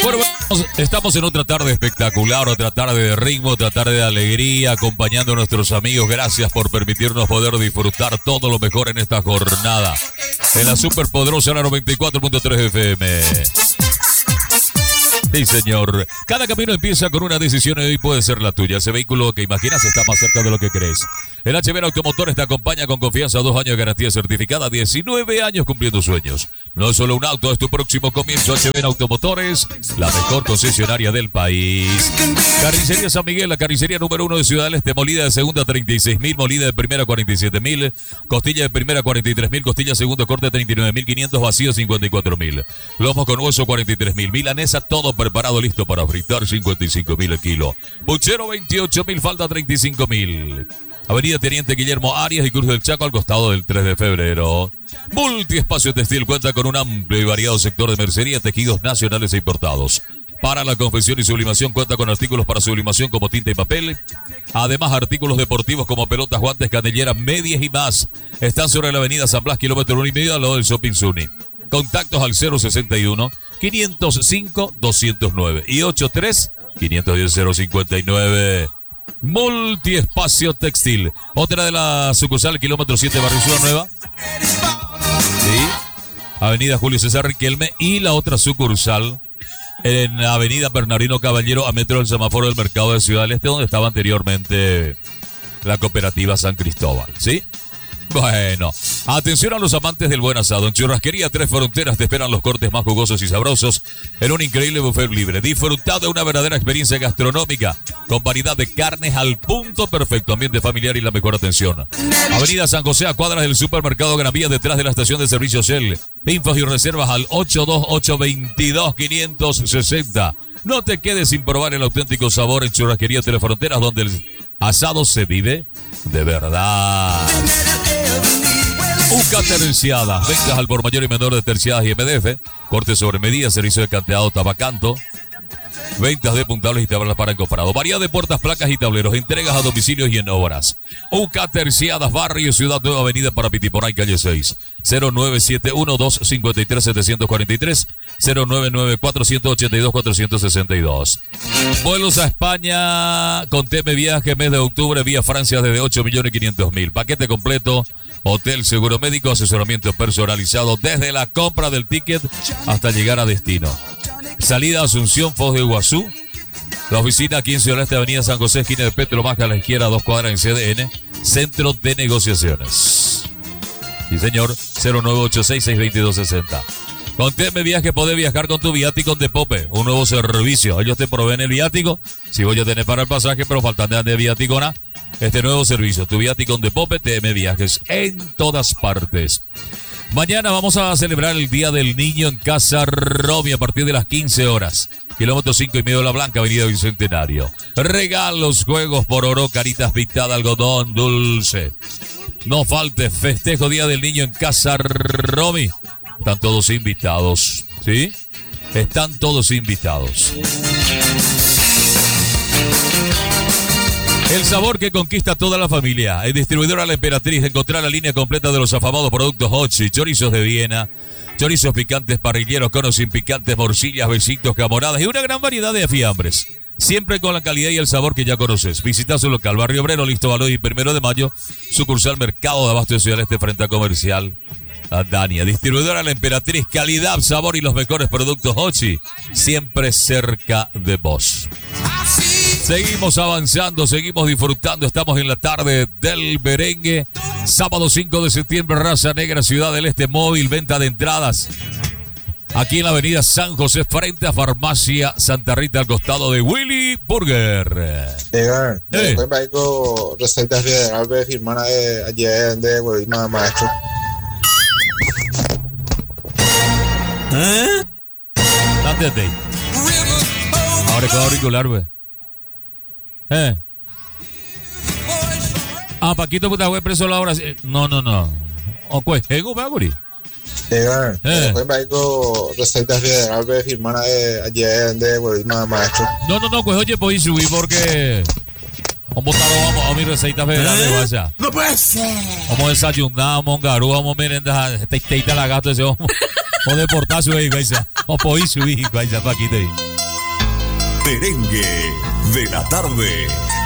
Bueno, estamos en otra tarde espectacular, otra tarde de ritmo, otra tarde de alegría, acompañando a nuestros amigos. Gracias por permitirnos poder disfrutar todo lo mejor en esta jornada. En la superpoderosa la 94.3 FM. Sí, señor. Cada camino empieza con una decisión y hoy puede ser la tuya. Ese vehículo que imaginas está más cerca de lo que crees. El HB Automotores te acompaña con confianza, 2 años de garantía certificada, 19 años cumpliendo sueños. No es solo un auto, es tu próximo comienzo. HB Automotores, la mejor concesionaria del país. Carnicería San Miguel, la carnicería número 1 de Ciudad del Este. Molida de segunda 36.000, molida de primera 47.000, costilla de primera 43.000, costilla segundo corte 39.500, vacío 54.000. Lomo con hueso 43.000, milanesa todo preparado, listo para fritar, 55.000 el kilo. Puchero 28.000, falta 35.000. Avenida Teniente Guillermo Arias y Cruz del Chaco al costado del 3 de febrero. Multiespacio Textil cuenta con un amplio y variado sector de mercería, tejidos nacionales e importados. Para la confección y sublimación cuenta con artículos para sublimación como tinta y papel. Además, artículos deportivos como pelotas, guantes, canilleras, medias y más. Están sobre la avenida San Blas, kilómetro 1,5 al lado del Shopping Zuni. Contactos al 061-505-209 y 83-510-059. Multiespacio Textil. Otra de la sucursal, kilómetro 7, Barrio Ciudad Nueva. Sí. Avenida Julio César Riquelme. Y la otra sucursal en Avenida Bernardino Caballero, a metro del semáforo del Mercado de Ciudad del Este, donde estaba anteriormente la cooperativa San Cristóbal. ¿Sí? Bueno, atención a los amantes del buen asado. En Churrasquería Tres Fronteras te esperan los cortes más jugosos y sabrosos en un increíble buffet libre. Disfruta de una verdadera experiencia gastronómica con variedad de carnes al punto perfecto, ambiente familiar y la mejor atención. Avenida San José, a cuadras del supermercado Gran Vía, detrás de la estación de servicio Shell. Infos y reservas al 828-22-560. No te quedes sin probar el auténtico sabor en Churrasquería Tres Fronteras, donde el asado se vive de verdad. UCA Terciadas, ventas al por mayor y menor de terciadas y MDF, corte sobre medida, servicio de canteado tabacanto, ventas de puntables y tablas para encofrado, variedad de puertas, placas y tableros, entregas a domicilios y en obras. UCA Terciadas, Barrio Ciudad Nueva, Avenida Parapitiporay, calle 6, 0971-253-743, 0994-182-462. Vuelos a España con TM Viaje, mes de octubre, vía Francia desde 8.500.000. Paquete completo, hotel, seguro médico, asesoramiento personalizado desde la compra del ticket hasta llegar a destino. Salida Asunción, Foz de Iguazú. La oficina aquí en Ciudad Este, Avenida San José, esquina de Petro Más, a la izquierda, 2 cuadras en CDN, Centro de Negociaciones. Sí, señor, 0986-622-60. Con TM Viaje podés viajar con tu viático de Pope, un nuevo servicio. Ellos te proveen el viático, si voy a tener para el pasaje, pero faltan de viático, ¿no? Este nuevo servicio, tu viático de Pope, TM Viajes, en todas partes. Mañana vamos a celebrar el Día del Niño en Casa Romy a partir de las 15 horas. Kilómetro 5,5 de La Blanca, Avenida Bicentenario. Regalos, juegos por oro, caritas pintadas, algodón dulce. No falte, festejo Día del Niño en Casa Romy. Están todos invitados, ¿sí? Están todos invitados. El sabor que conquista a toda la familia. El distribuidor a La Emperatriz. Encontrar la línea completa de los afamados productos Hochi, chorizos de Viena, chorizos picantes, parrilleros, conos sin picantes, morcillas, besitos, camoradas y una gran variedad de fiambres. Siempre con la calidad y el sabor que ya conoces. Visita su local, Barrio Obrero, Listo Baloy y 1 de Mayo. Sucursal Mercado de Abasto de Ciudad Este, frente a Comercial Dania. Distribuidora La Emperatriz. Calidad, sabor y los mejores productos Hochi. Siempre cerca de vos. Seguimos avanzando, seguimos disfrutando. Estamos en la tarde del merengue. Sábado 5 de septiembre, Raza Negra, Ciudad del Este, móvil, venta de entradas. Aquí en la avenida San José, frente a Farmacia Santa Rita, al costado de Willy Burger. Edgar, después me digo Recetas Federal de firmar ayer de Huevina Maestro. Date ahí. Ahora con auricular, güey. Paquito, puta, güey, preso la hora. No. O pues, ¿ego, Baguri? Edgar, después me digo Recetas Federal de firmar ayer de Huevina Maestro. No, pues oye, pues subir porque vamos a mi Receita Federal, vaya. No puede ser. Vamos a desayunar, vamos a garú, vamos a merendar, teita la gato ese, vamos a deportar su hija, vamos a subir, vaya, Paquito ahí. Merengue de la tarde.